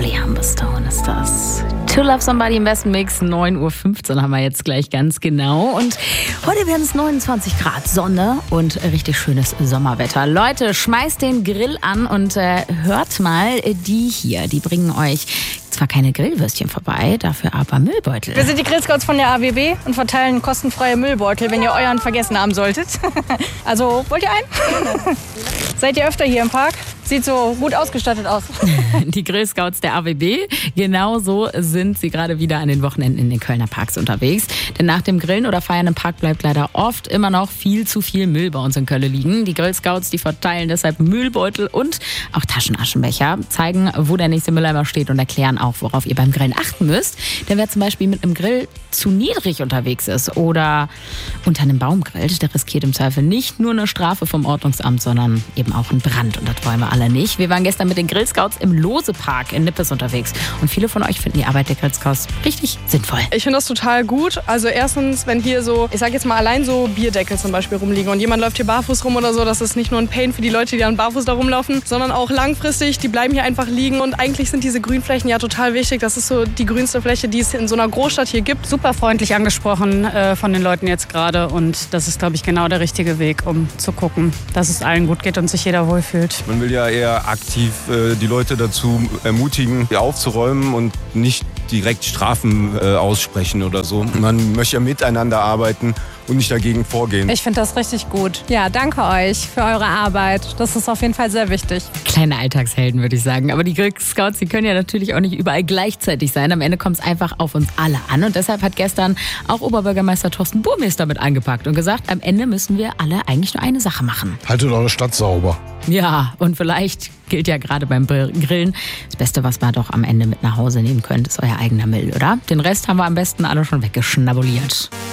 Holly Humberstone ist das. To Love Somebody im besten Mix, 9.15 Uhr haben wir jetzt gleich ganz genau. Und heute werden es 29 Grad, Sonne und richtig schönes Sommerwetter. Leute, schmeißt den Grill an und hört mal die hier. Die bringen euch zwar keine Grillwürstchen vorbei, dafür aber Müllbeutel. Wir sind die Grillscouts von der AWB und verteilen kostenfreie Müllbeutel, wenn ihr euren vergessen haben solltet. Also, wollt ihr einen? Seid ihr öfter hier im Park? Sieht so gut ausgestattet aus. Die Grillscouts der AWB, genauso sind sie gerade wieder an den Wochenenden in den Kölner Parks unterwegs. Denn nach dem Grillen oder Feiern im Park bleibt leider oft immer noch viel zu viel Müll bei uns in Köln liegen. Die Grillscouts, die verteilen deshalb Müllbeutel und auch Taschenaschenbecher, zeigen, wo der nächste Mülleimer steht und erklären auch, worauf ihr beim Grillen achten müsst. Denn wer zum Beispiel mit einem Grill zu niedrig unterwegs ist oder unter einem Baum grillt, der riskiert im Zweifel nicht nur eine Strafe vom Ordnungsamt, sondern eben auch einen Brand. Und das wollen wir alle nicht. Wir waren gestern mit den Grillscouts im Lose-Park in Nippes unterwegs. Und viele von euch finden die Arbeit der Grillscouts richtig sinnvoll. Ich finde das total gut. Also erstens, wenn hier so, ich sag jetzt mal allein so Bierdeckel zum Beispiel rumliegen und jemand läuft hier barfuß rum oder so, das ist nicht nur ein Pain für die Leute, die dann barfuß da rumlaufen, sondern auch langfristig, die bleiben hier einfach liegen. Und eigentlich sind diese Grünflächen ja total wichtig. Das ist so die grünste Fläche, die es in so einer Großstadt hier gibt. Super freundlich angesprochen von den Leuten jetzt gerade. Und das ist, glaube ich, genau der richtige Weg, um zu gucken, dass es allen gut geht und sich jeder wohlfühlt. Man will ja eher aktiv die Leute dazu ermutigen, aufzuräumen und nicht direkt Strafen aussprechen oder so. Man möchte ja miteinander arbeiten und nicht dagegen vorgehen. Ich finde das richtig gut. Ja, danke euch für eure Arbeit. Das ist auf jeden Fall sehr wichtig. Kleine Alltagshelden, würde ich sagen. Aber die Grillscouts, die können ja natürlich auch nicht überall gleichzeitig sein. Am Ende kommt es einfach auf uns alle an. Und deshalb hat gestern auch Oberbürgermeister Thorsten Burmester mit angepackt und gesagt, am Ende müssen wir alle eigentlich nur eine Sache machen. Haltet eure Stadt sauber. Ja, und vielleicht gilt ja gerade beim Grillen, das Beste, was man doch am Ende mit nach Hause nehmen könnt, ist euer eigener Müll, oder? Den Rest haben wir am besten alle schon weggeschnabuliert.